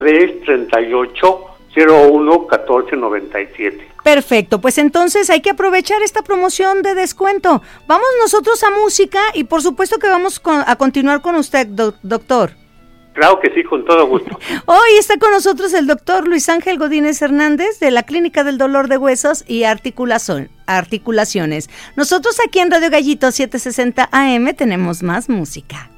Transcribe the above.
338-01-1497. Perfecto, pues entonces hay que aprovechar esta promoción de descuento. Vamos nosotros a música y por supuesto que vamos a continuar con usted, doctor. Claro que sí, con todo gusto. Hoy está con nosotros el doctor Luis Ángel Godínez Hernández de la Clínica del Dolor de Huesos y Articulaciones. Nosotros aquí en Radio Gallito 760 AM tenemos más música.